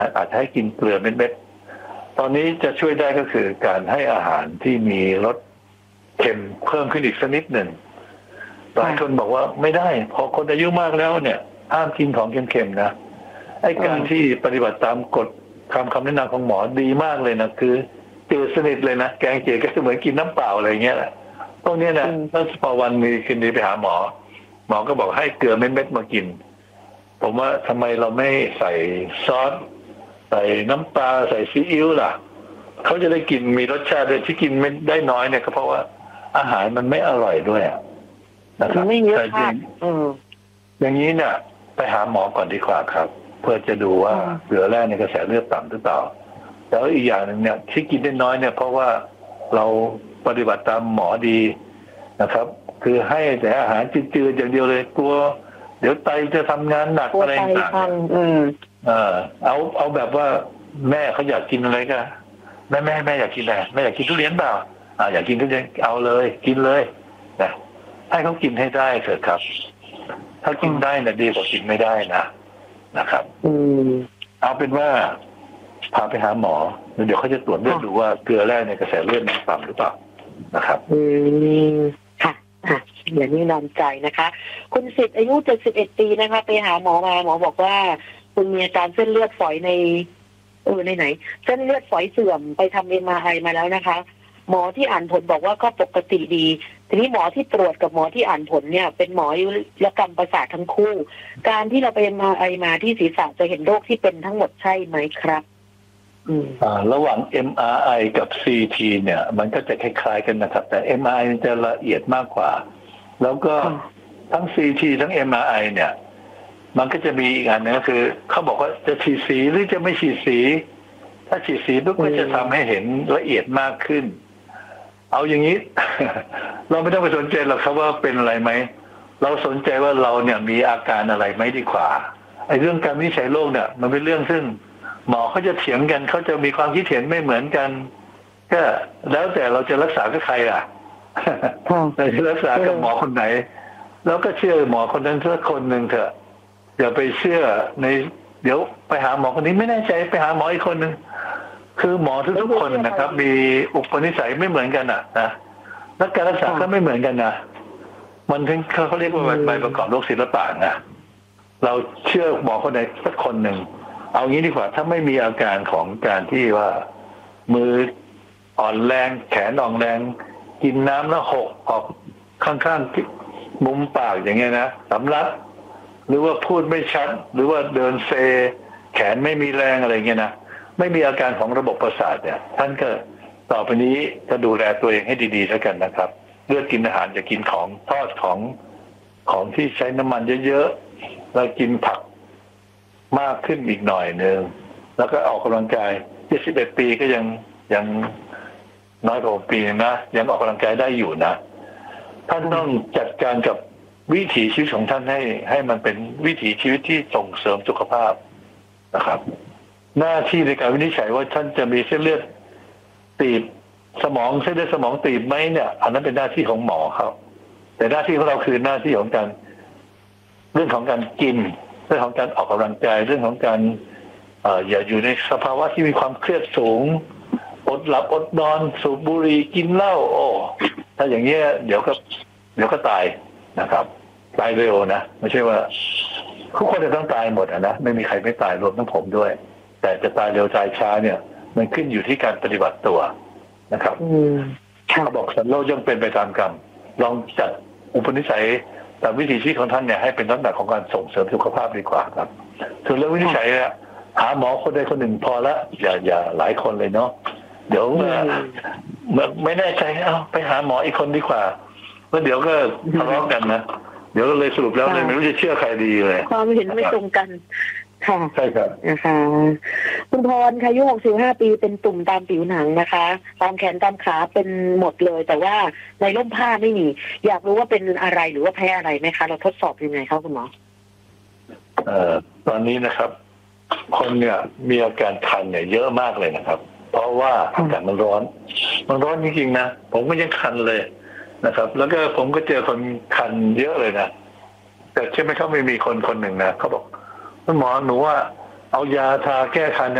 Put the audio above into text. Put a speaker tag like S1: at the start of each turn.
S1: อาจจะให้กินเกลือเม็ดๆตอนนี้จะช่วยได้ก็คือการให้อาหารที่มีรสเค็มเพิ่มขึ้นอีกสักนิดหนึ่งหลายคนบอกว่าไม่ได้พอคนอายุมากแล้วเนี่ยห้ามกินของเค็มๆนะไอ้การที่ปฏิบัติตามกฎคำแนะนำของหมอดีมากเลยนะคือจืดสนิทเลยนะแกงเจียวก็เหมือนกินน้ำเปล่าอะไรเงี้ยแหละตรงนี้นะแล้วพอวันนี้คืนนี้ไปหาหมอก็บอกให้เกลือเม็ดๆมากินผมว่าทำไมเราไม่ใส่ซอสใส่น้ำปลาใส่ซีอิ๊วล่ะเขาจะได้กินมีรสชาติที่กินไม่ได้น้อยเนี่ยก็เพราะว่าอาหารมันไม่อร่อยด้วยนะครับ
S2: ไม่เยอะค่ะ
S1: อย่างนี้เนี่ยไปหาหมอก่อนดีกว่าครับเพื่อจะดูว่าเกลือแร่ในกระแสเลือดต่ำหรือเปล่าแล้วอีกอย่างหนึ่งเนี่ยที่กินได้น้อยเนี่ยเพราะว่าเราปฏิบัติตามหมอดีนะครับคือให้แต่อาหารจืดๆอย่างเดียวเลยกลัวเดี๋ยวไตจะทำงานหนักอะไรต่างๆเอาแบบว่าแม่เขาอยากกินอะไรก็แม่อยากกินอะไรแม่อยากกินทุเรียนเปล่าอยากกินทุเรียนเอาเลยกินเลยนะให้เขากินให้ได้เถอะครับถ้ากินได้นะดีกว่ากินไม่ได้นะครับเอาเป็นว่าพาไปหาหมอเดี๋ยวเขาจะตรวจเลือดดูว่าเกลือแร่ในกระแสเลือดมันต่ำหรือเปล่านะครับ
S2: ค่ะเดี๋ยวนี้นอนใจนะคะคุณสิทธิ์อายุ71 ปีนะคะไปหาหมอมาหมอบอกว่าคุณมีอาการเส้นเลือดฝอยในไหนเส้นเลือดฝอยเสื่อมไปทำ MRI มาแล้วนะคะหมอที่อ่านผลบอกว่าก็ปกติดีทีนี้หมอที่ตรวจกับหมอที่อ่านผลเนี่ยเป็นหมออายุรกรรมประสาททั้งคู่การที่เราไป MRI มาที่ศีรษะจะเห็นโรคที่เป็นทั้งหมดใช่ไหมครับ
S1: ระหว่าง MRI กับ CT เนี่ยมันก็จะคล้ายๆกันนะครับแต่ MRI มันจะละเอียดมากกว่าแล้วก็ทั้ง CT ทั้ง MRI เนี่ยมันก็จะมีอีกอันนึงก็คือเขาบอกว่าจะฉีดสีหรือจะไม่ฉีดสีถ้าฉีดสีปุ๊บก็จะทำให้เห็นละเอียดมากขึ้นเอาอย่างนี้ เราไม่ต้องไปสนใจหรอกครับว่าเป็นอะไรไหมเราสนใจว่าเราเนี่ยมีอาการอะไรไหมดีกว่าไอ้เรื่องการวินิจฉัยโรคเนี่ยมันเป็นเรื่องซึ่งหมอเขาจะเถียงกันเขาจะมีความคิดเห็นไม่เหมือนกันก็แล้วแต่เราจะรักษากับใครล่ะเราจะรักษากับหมอคนไหนแล้วก็เชื่อหมอคนนั้นสักคนหนึ่งเถอะอย่าไปเชื่อในเดี๋ยวไปหาหมอคนนี้ไม่แน่ใจไปหาหมออีกคนหนึ่งคือหมอทุกๆคนนะครับมีอุปนิสัยไม่เหมือนกันนะและการรักษาก็ไม่เหมือนกันนะมันถึงเขาเรียกว่าใบประกอบโรคศิลปะนะเราเชื่อหมอคนใดสักคนหนึ่งเอางี้ดีกว่าถ้าไม่มีอาการของการที่ว่ามืออ่อนแรงแขนอ่อนแรงกินน้ำแล้วหกออกข้างๆมุมปากอย่างเงี้ยนะสำลักหรือว่าพูดไม่ชัดหรือว่าเดินเซแขนไม่มีแรงอะไรเงี้ยนะไม่มีอาการของระบบประสาทเนี่ยท่านก็ต่อไปนี้จะดูแลตัวเองให้ดีๆแล้วกันนะครับเลือกกินอาหารจะกินของทอดของที่ใช้น้ำมันเยอะๆแล้วกินผักมากขึ้นอีกหน่อยนึงแล้วก็ออกกำลังกาย71 ปีก็ยังน้อยกว่าปีนะยังออกกำลังกายได้อยู่นะท่านต้องจัดการกับวิถีชีวิตของท่านให้มันเป็นวิถีชีวิตที่ส่งเสริมสุขภาพนะครับหน้าที่ในการวินิจฉัยว่าท่านจะมีเส้นเลือดตีบเส้นเลือดสมองตีบไหมเนี่ยอันนั้นเป็นหน้าที่ของหมอครับแต่หน้าที่ของเราคือหน้าที่ของการเรื่องของการกินเรื่องของการออกกำลังกายเรื่องของการอย่าอยู่ในสภาวะที่มีความเครียดสูงอดหลับอดนอนสูบบุหรี่กินเหล้าถ้าอย่างเงี้ยเดี๋ยวก็ตายนะครับตายเร็วนะไม่ใช่ว่าทุกคนจะต้องตายหมดนะไม่มีใครไม่ตายรวมทั้งผมด้วยแต่จะตายเร็วตายช้าเนี่ยมันขึ้นอยู่ที่การปฏิบัติตัวนะครับเขาบอกสันโลกย่อมเป็นไปตามกรรมลองจัดอุปนิสัยตามวิถีชีวิตของท่านเนี่ยให้เป็นลักษณะของการส่งเสริมสุขภาพดีกว่าครับส่วนเรื่องวินิจฉัยหาหมอคนใดคนหนึ่งพอละอย่าหลายคนเลยเนาะเดี๋ยวไม่แน่ใจไปหาหมออีกคนดีกว่าแล้วเดี๋ยวก็ทะเลาะกันนะเดี๋ยวเลยสรุปแล้วเลยไม่รู้จะเชื่อใครดีเลย
S2: ความเห็นไม่ตรงกันค่ะ
S1: ใช่ครับ
S2: นะคะคุณพรอายุ65 ปีเป็นตุ่มตามผิวหนังนะคะตามแขนตามขาเป็นหมดเลยแต่ว่าในร่มผ้าไม่มีอยากรู้ว่าเป็นอะไรหรือว่าแพ้อะไรไหมคะเราทดสอบยังไงครับคุณหมอ
S1: ตอนนี้นะครับคนเนี่ยมีอาการคันเนี่ยเยอะมากเลยนะครับเพราะว่าอากาศมันร้อนจริงๆนะผมก็ยังคันเลยนะครับแล้วก็ผมก็เจอคนคันเยอะเลยนะแต่ใช่ไหมเขาไม่มีคนหนึ่งนะเขาบอกคุณหมอหนูว่าเอายาทาแก้คัน